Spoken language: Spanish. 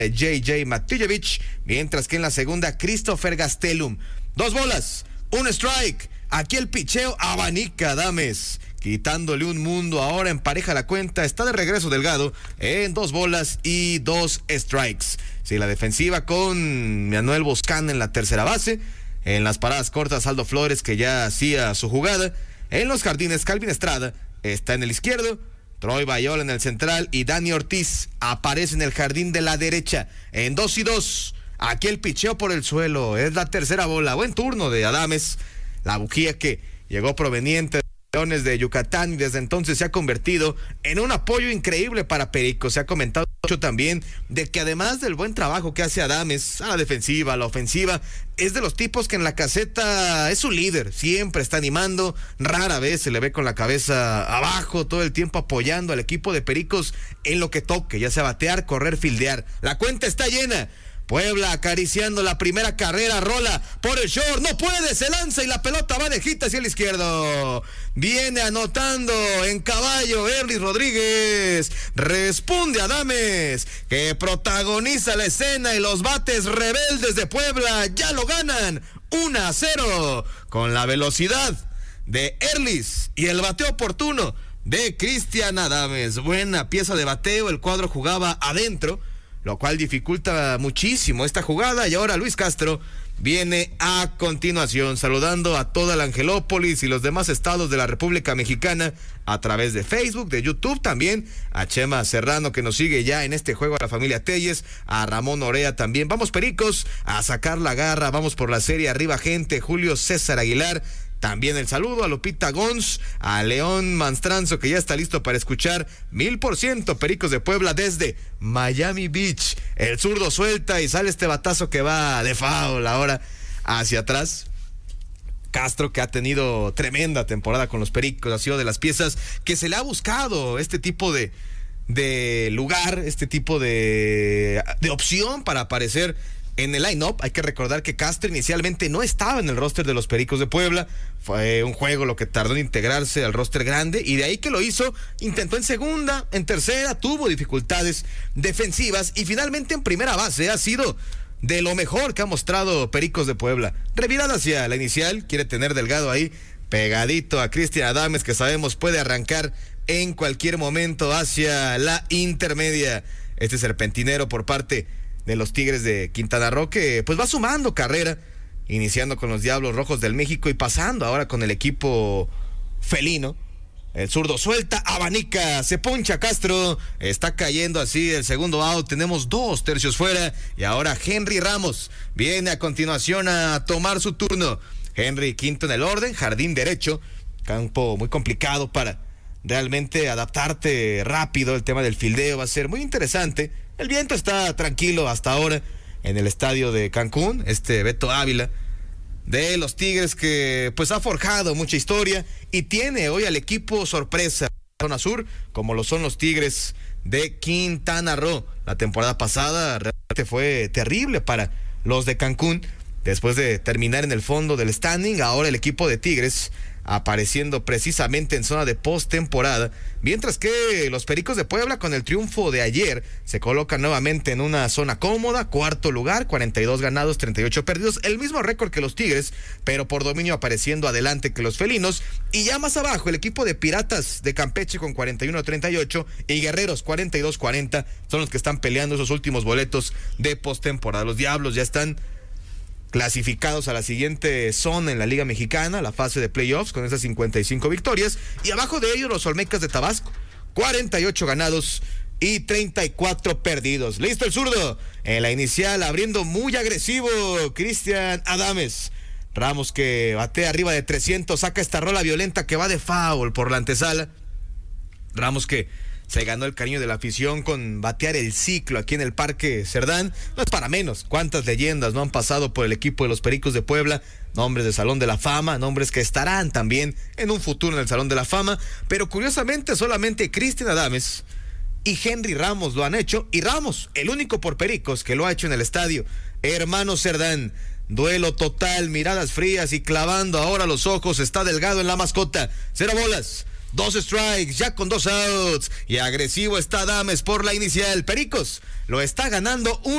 JJ Matijevic, mientras que en la segunda Christopher Gastelum. 2 bolas, 1 strike. Aquí el picheo abanica Adames, quitándole un mundo. Ahora empareja la cuenta. Está de regreso Delgado en 2 bolas y 2 strikes. Sí, la defensiva con Manuel Boscan en la tercera base. En las paradas cortas, Aldo Flores, que ya hacía su jugada. En los jardines, Calvin Estrada está en el izquierdo. Troy Bayola en el central y Dani Ortiz aparece en el jardín de la derecha. En 2 y 2. Aquí el picheo por el suelo. Es la tercera bola. Buen turno de Adames. La bujía que llegó proveniente de Leones de Yucatán y desde entonces se ha convertido en un apoyo increíble para Pericos. Se ha comentado mucho también de que además del buen trabajo que hace Adames a la defensiva, a la ofensiva, es de los tipos que en la caseta es su líder. Siempre está animando, rara vez se le ve con la cabeza abajo, todo el tiempo apoyando al equipo de Pericos en lo que toque, ya sea batear, correr, fildear. La cuenta está llena. Puebla acariciando la primera carrera, rola por el short, no puede, se lanza y la pelota va de hit hacia el izquierdo. Viene anotando en caballo Erlis Rodríguez, responde Adames, que protagoniza la escena y los bates rebeldes de Puebla ya lo ganan 1-0 con la velocidad de Erlis y el bateo oportuno de Cristian Adames. Buena pieza de bateo, el cuadro jugaba adentro, lo cual dificulta muchísimo esta jugada. Y ahora Luis Castro viene a continuación saludando a toda la Angelópolis y los demás estados de la República Mexicana a través de Facebook, de YouTube, también a Chema Serrano, que nos sigue ya en este juego, a la familia Telles, a Ramón Orea también. Vamos Pericos a sacar la garra, vamos por la serie, arriba gente, Julio César Aguilar. También el saludo a Lupita Gons, a León Manstranzo, que ya está listo para escuchar 1000% Pericos de Puebla desde Miami Beach. El zurdo suelta y sale este batazo que va de foul ahora hacia atrás. Castro, que ha tenido tremenda temporada con los Pericos, ha sido de las piezas que se le ha buscado este tipo de lugar, este tipo de opción para aparecer en el line-up. Hay que recordar que Castro inicialmente no estaba en el roster de los Pericos de Puebla. Fue un juego lo que tardó en integrarse al roster grande y de ahí que lo hizo. Intentó en segunda, en tercera, tuvo dificultades defensivas y finalmente en primera base ha sido de lo mejor que ha mostrado Pericos de Puebla. Revirada hacia la inicial, quiere tener Delgado ahí pegadito a Cristian Adames, que sabemos puede arrancar en cualquier momento hacia la intermedia. Este serpentinero por parte de los Tigres de Quintana Roo, que pues va sumando carrera, iniciando con los Diablos Rojos del México y pasando ahora con el equipo felino. El zurdo suelta, abanica, se poncha Castro, está cayendo así el segundo out, tenemos 2 tercios fuera y ahora Henry Ramos viene a continuación a tomar su turno. Henry quinto en el orden, jardín derecho, campo muy complicado para realmente adaptarte rápido. El tema del fildeo va a ser muy interesante. El viento está tranquilo hasta ahora en el estadio de Cancún. Beto Ávila de los Tigres, que pues ha forjado mucha historia y tiene hoy al equipo sorpresa zona sur, como lo son los Tigres de Quintana Roo. La temporada pasada realmente fue terrible para los de Cancún. Después de terminar en el fondo del standing, ahora el equipo de Tigres apareciendo precisamente en zona de postemporada, mientras que los Pericos de Puebla, con el triunfo de ayer, se colocan nuevamente en una zona cómoda, cuarto lugar, 42 ganados, 38 perdidos, el mismo récord que los Tigres, pero por dominio apareciendo adelante que los felinos. Y ya más abajo el equipo de Piratas de Campeche con 41-38 y Guerreros 42-40 son los que están peleando esos últimos boletos de postemporada. Los Diablos ya están clasificados a la siguiente zona en la Liga Mexicana, la fase de playoffs, con esas 55 victorias, y abajo de ellos los Olmecas de Tabasco, 48 ganados y 34 perdidos. Listo el zurdo en la inicial, abriendo muy agresivo Cristian Adames. Ramos, que batea arriba de 300, saca esta rola violenta que va de foul por la antesala. Ramos, que se ganó el cariño de la afición con batear el ciclo aquí en el Parque Cerdán. No es para menos. Cuántas leyendas no han pasado por el equipo de los Pericos de Puebla. Nombres de Salón de la Fama, nombres que estarán también en un futuro en el Salón de la Fama. Pero curiosamente solamente Cristian Adames y Henry Ramos lo han hecho. Y Ramos, el único por Pericos que lo ha hecho en el estadio Hermano Cerdán. Duelo total, miradas frías y clavando ahora los ojos. Está Delgado en la mascota. 0 bolas. 2 strikes, ya con 2 outs, y agresivo está Adames por la inicial. Pericos lo está ganando